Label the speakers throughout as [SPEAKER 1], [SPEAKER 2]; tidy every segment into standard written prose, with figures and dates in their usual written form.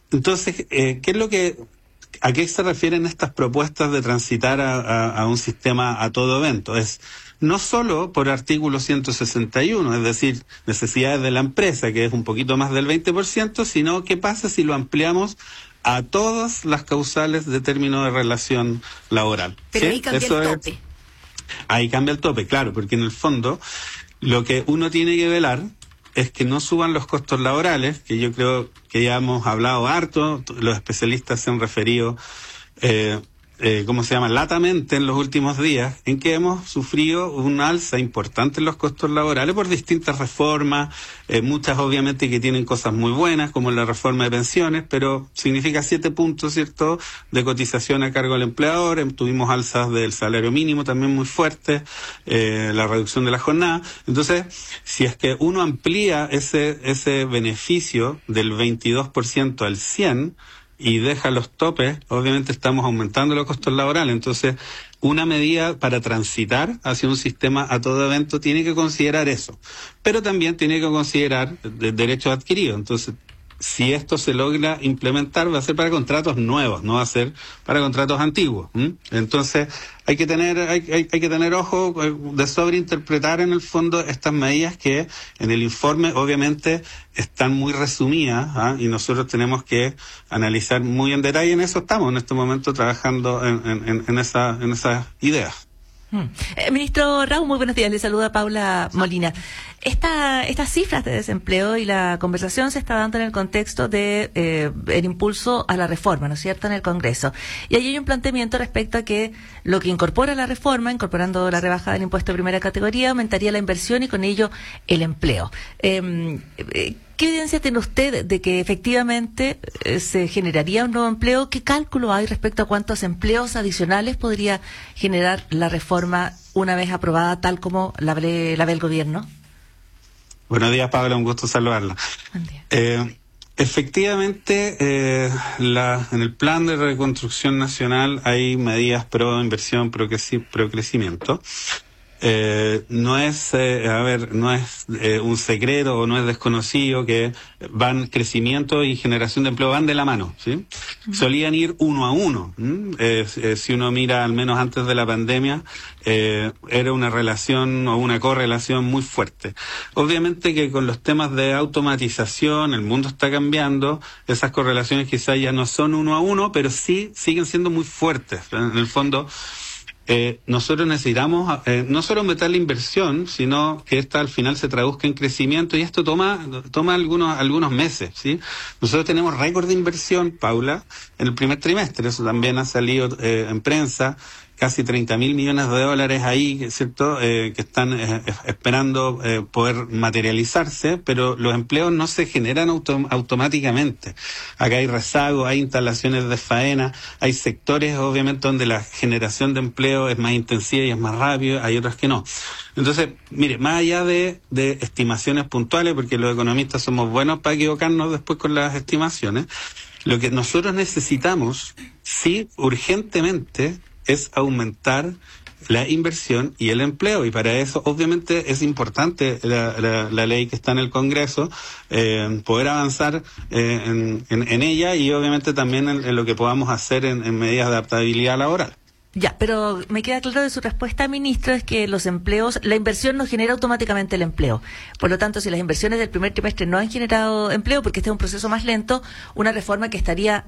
[SPEAKER 1] Entonces, ¿a qué se refieren estas propuestas de transitar a un sistema a todo evento? Es no solo por artículo 161, es decir, necesidades de la empresa, que es un poquito más del 20%, sino qué pasa si lo ampliamos a todas las causales de término de relación laboral.
[SPEAKER 2] Pero
[SPEAKER 1] ¿sí?
[SPEAKER 2] ahí cambia
[SPEAKER 1] Eso
[SPEAKER 2] el tope.
[SPEAKER 1] Ahí cambia el tope, claro, porque en el fondo lo que uno tiene que velar es que no suban los costos laborales, que yo creo que ya hemos hablado harto, los especialistas se han referido, latamente en los últimos días, en que hemos sufrido un alza importante en los costos laborales por distintas reformas, muchas obviamente que tienen cosas muy buenas, como la reforma de pensiones, pero significa 7 puntos, ¿cierto?, de cotización a cargo del empleador. Tuvimos alzas del salario mínimo también muy fuertes, la reducción de la jornada. Entonces, si es que uno amplía ese beneficio del 22% al 100%, y deja los topes, obviamente estamos aumentando los costos laborales. Entonces, una medida para transitar hacia un sistema a todo evento tiene que considerar eso, pero también tiene que considerar derechos adquiridos. Entonces, si esto se logra implementar, va a ser para contratos nuevos, no va a ser para contratos antiguos. Entonces, hay que tener ojo de sobreinterpretar en el fondo estas medidas que en el informe obviamente están muy resumidas, y nosotros tenemos que analizar muy en detalle. En eso estamos en este momento trabajando en esas ideas.
[SPEAKER 2] Ministro Raúl, muy buenos días. Le saluda Paula Molina. Estas cifras de desempleo y la conversación se está dando en el contexto de el impulso a la reforma, ¿no es cierto?, en el Congreso. Y ahí hay un planteamiento respecto a que lo que incorpora la reforma, incorporando la rebaja del impuesto de primera categoría, aumentaría la inversión y con ello el empleo. ¿Qué evidencia tiene usted de que efectivamente se generaría un nuevo empleo? ¿Qué cálculo hay respecto a cuántos empleos adicionales podría generar la reforma una vez aprobada tal como la ve el gobierno?
[SPEAKER 1] Buenos días, Paula, un gusto saludarla.
[SPEAKER 2] Buen día.
[SPEAKER 1] Efectivamente, en el plan de reconstrucción nacional hay medidas pro inversión, pro crecimiento. No es un secreto o no es desconocido que crecimiento y generación de empleo van de la mano, ¿sí? Solían ir uno a uno. Si uno mira, al menos antes de la pandemia, era una relación o una correlación muy fuerte. Obviamente que con los temas de automatización, el mundo está cambiando, esas correlaciones quizás ya no son uno a uno, pero sí siguen siendo muy fuertes. En el fondo, nosotros necesitamos no solo aumentar la inversión, sino que esta al final se traduzca en crecimiento, y esto toma algunos meses, ¿sí? Nosotros tenemos récord de inversión, Paula, en el primer trimestre. Eso también ha salido en prensa. Casi 30.000 millones de dólares ahí, ¿cierto?, que están esperando poder materializarse, pero los empleos no se generan automáticamente. Acá hay rezago, hay instalaciones de faena, hay sectores obviamente donde la generación de empleo es más intensiva y es más rápido, hay otros que no. Entonces, mire, más allá de estimaciones puntuales, porque los economistas somos buenos para equivocarnos después con las estimaciones, lo que nosotros necesitamos, sí, urgentemente, es aumentar la inversión y el empleo, y para eso obviamente es importante la ley que está en el Congreso, poder avanzar en ella, y obviamente también en lo que podamos hacer en medidas de adaptabilidad laboral.
[SPEAKER 2] Ya, pero me queda claro de su respuesta, ministro, es que la inversión no genera automáticamente el empleo. Por lo tanto, si las inversiones del primer trimestre no han generado empleo, porque este es un proceso más lento, una reforma que estaría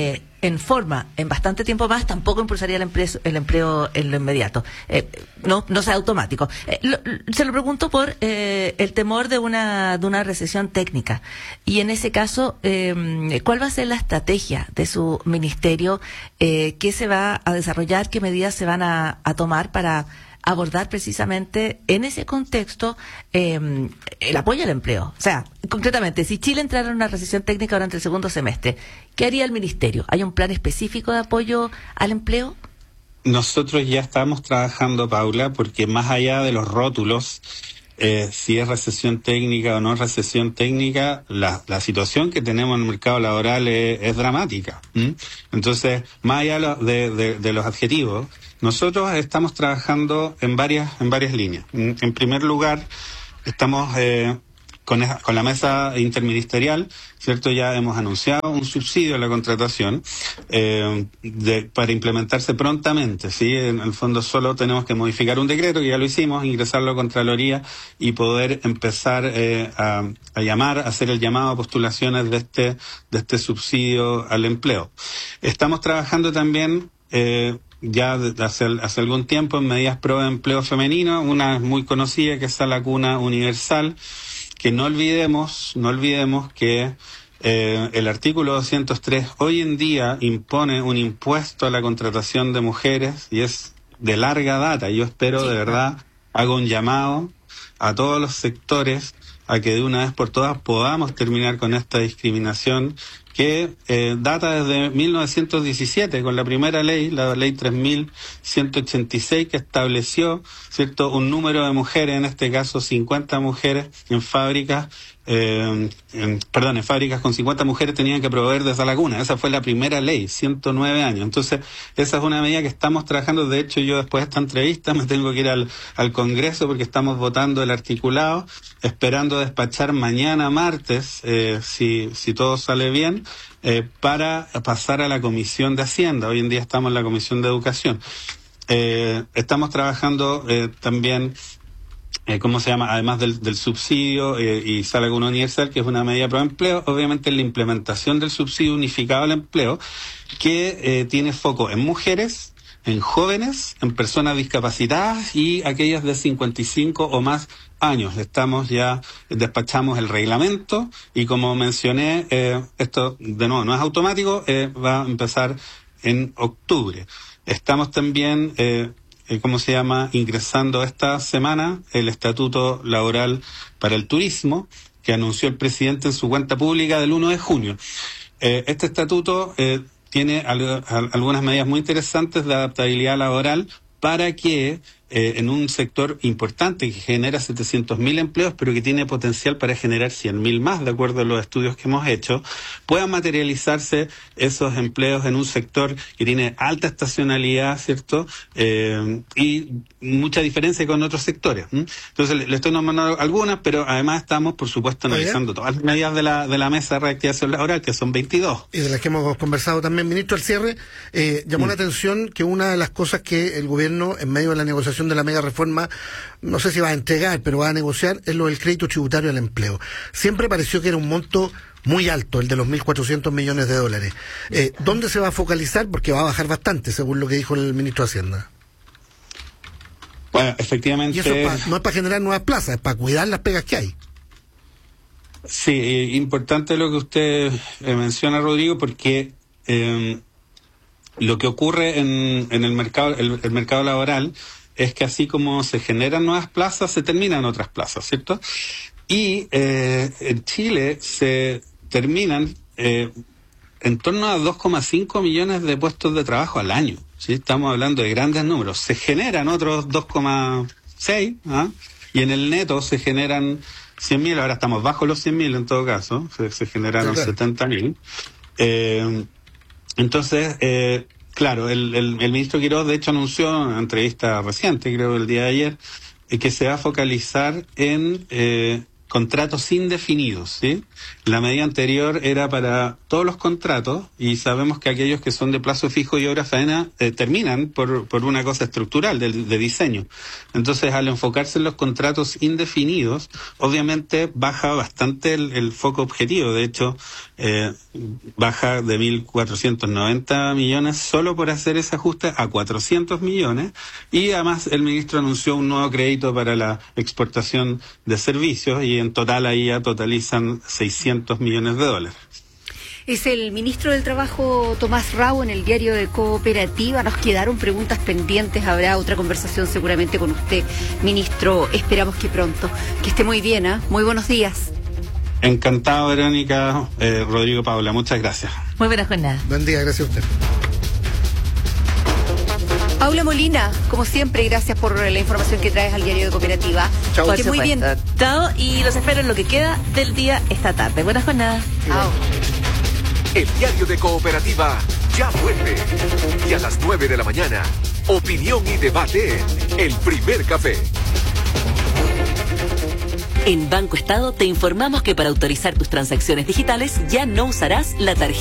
[SPEAKER 2] en bastante tiempo más, tampoco impulsaría el empleo en lo inmediato. No sea automático. Se lo pregunto por el temor de una recesión técnica. Y en ese caso, ¿cuál va a ser la estrategia de su ministerio? ¿Qué se va a desarrollar? ¿Qué medidas se van a tomar para abordar precisamente en ese contexto el apoyo al empleo? O sea, concretamente, si Chile entrara en una recesión técnica durante el segundo semestre, ¿qué haría el ministerio? ¿Hay un plan específico de apoyo al empleo?
[SPEAKER 1] Nosotros ya estamos trabajando, Paula, porque más allá de los rótulos, si es recesión técnica o no es recesión técnica, la situación que tenemos en el mercado laboral es dramática. Entonces, más allá de los adjetivos, nosotros estamos trabajando en varias líneas. En primer lugar, estamos con la mesa interministerial, ¿cierto? Ya hemos anunciado un subsidio a la contratación para implementarse prontamente, ¿sí? En el fondo solo tenemos que modificar un decreto, que ya lo hicimos, ingresarlo a Contraloría y poder empezar a llamar, a hacer el llamado a postulaciones de este subsidio al empleo. Estamos trabajando también ya hace algún tiempo en medidas pro empleo femenino, una muy conocida que es la cuna universal, que no olvidemos que el artículo 203 hoy en día impone un impuesto a la contratación de mujeres y es de larga data. Yo espero, de verdad, hago un llamado a todos los sectores a que de una vez por todas podamos terminar con esta discriminación que data desde 1917 con la primera ley, la ley 3186, que estableció, ¿cierto?, un número de mujeres, en este caso 50 mujeres en fábricas, en fábricas con 50 mujeres tenían que proveer de esa laguna. Esa fue la primera ley, 109 años. Entonces, esa es una medida que estamos trabajando. De hecho, yo después de esta entrevista me tengo que ir al Congreso porque estamos votando el articulado, esperando despachar mañana martes, si todo sale bien, para pasar a la Comisión de Hacienda. Hoy en día estamos en la Comisión de Educación. Estamos trabajando también, además del subsidio y sala común universal, que es una medida pro empleo, obviamente la implementación del subsidio unificado al empleo, que tiene foco en mujeres, en jóvenes, en personas discapacitadas y aquellas de 55 o más años. Despachamos el reglamento y, como mencioné, esto de nuevo no es automático, va a empezar en octubre. Estamos también ingresando esta semana el Estatuto Laboral para el Turismo, que anunció el presidente en su cuenta pública del 1 de junio. Este estatuto tiene algunas medidas muy interesantes de adaptabilidad laboral para que en un sector importante que genera 700.000 empleos, pero que tiene potencial para generar 100.000 más, de acuerdo a los estudios que hemos hecho, puedan materializarse esos empleos en un sector que tiene alta estacionalidad, ¿cierto? Y mucha diferencia con otros sectores. Entonces, le estoy nombrando algunas, pero además estamos, por supuesto, analizando todas las medidas de la mesa de reactivación laboral, que son 22.
[SPEAKER 3] Y de las que hemos conversado también, ministro, al cierre, llamó la atención que una de las cosas que el gobierno, en medio de la negociación de la mega reforma, no sé si va a entregar, pero va a negociar, es lo del crédito tributario al empleo. Siempre pareció que era un monto muy alto, el de los 1.400 millones de dólares. ¿Dónde se va a focalizar? Porque va a bajar bastante, según lo que dijo el ministro de Hacienda.
[SPEAKER 1] Bueno, efectivamente.
[SPEAKER 3] Y eso no es para generar nuevas plazas, es para cuidar las pegas que hay.
[SPEAKER 1] Sí, importante lo que usted menciona, Rodrigo, porque lo que ocurre en el mercado laboral es que así como se generan nuevas plazas, se terminan otras plazas, ¿cierto? Y en Chile se terminan en torno a 2,5 millones de puestos de trabajo al año, ¿sí? Estamos hablando de grandes números. Se generan otros 2,6, y en el neto se generan 100.000, ahora estamos bajo los 100.000 en todo caso, se generaron 70.000. Entonces, claro, el ministro Quirós, de hecho, anunció en una entrevista reciente, creo el día de ayer, que se va a focalizar en contratos indefinidos, ¿sí? La medida anterior era para todos los contratos y sabemos que aquellos que son de plazo fijo y obra faena terminan por una cosa estructural de diseño. Entonces, al enfocarse en los contratos indefinidos, obviamente baja bastante el foco objetivo. De hecho, baja de 1.490 millones solo por hacer ese ajuste a 400 millones y además el ministro anunció un nuevo crédito para la exportación de servicios y en total ahí ya totalizan 600 millones de dólares.
[SPEAKER 4] Es el ministro del Trabajo, Tomás Rao, en el diario de Cooperativa. Nos quedaron preguntas pendientes, habrá otra conversación seguramente con usted, ministro. Esperamos que pronto. Que esté muy bien, ¿eh? Muy buenos días.
[SPEAKER 1] Encantado, Verónica, Rodrigo, Paula, muchas gracias.
[SPEAKER 2] Muy buena jornada.
[SPEAKER 3] Buen día, gracias a usted.
[SPEAKER 4] Paula Molina, como siempre, gracias por la información que traes al diario de Cooperativa.
[SPEAKER 2] Chao.
[SPEAKER 4] Que muy bien.
[SPEAKER 2] Chao, y los espero en lo que queda del día esta tarde. Buena jornada.
[SPEAKER 4] Chao.
[SPEAKER 5] El diario de Cooperativa ya vuelve. Y a las 9 de la mañana, opinión y debate en El Primer Café.
[SPEAKER 6] En Banco Estado te informamos que para autorizar tus transacciones digitales ya no usarás la tarjeta